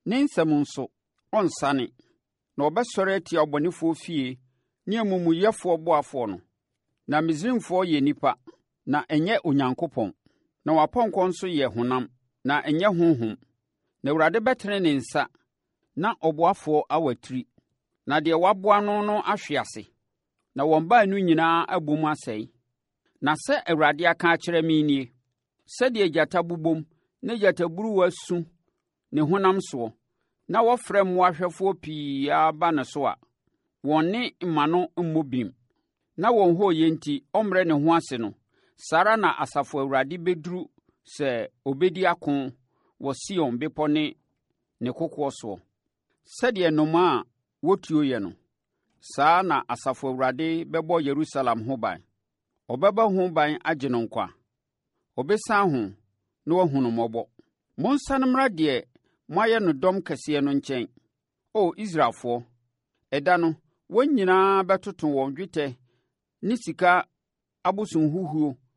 ne nsɛm nso ɔnsane, na ɔbɛsɔre atia ɔbɔnefoɔ fie ne amumuyɛfoɔ boafoɔ no. Na Misraimfoɔ yɛ nnipa, na ɛnyɛ Onyankopɔn, na wapɔnkɔ nso yɛ honam, na ɛnyɛ honhom. Na Awurade bɛtene ne nsa, na ɔboafoɔ awatiri, na deɛ waboa no no ahwe ase, na wɔn baanu nyinaa abom asɛe. Na sɛ Awurade aka akyerɛ me nie, sɛdeɛ gyata bobom na gyataburuwa su ne honam soɔ, na wɔfrɛ mmoahwɛfoɔ pii aba ne so a, wɔn ne mma no mmɔ birim, na wɔn hooyɛ enti ɔmmrɛ ne ho ase no, saa ara na Asafo Awurade bɛduru sɛ ɔbɛdi ako wɔ Sion bepɔ ne ne kokoɔ soɔ. Sɛdeɛ nnomaa a wɔtuo no, saa na Asafo Awurade bɛbɔ Yerusalem ho ban. Ɔbɛbɔ ho ban agye no nkwa. Ɔbɛsan ho na wahunu mmɔbɔ. Monsane mmra deɛ moayɛ no dɔm kɛseɛ no nkyɛn, O Israelfoɔ. Ɛda no, wɔn nyinaa bɛtoto wɔn dwetɛ ne sika abosomhuhuo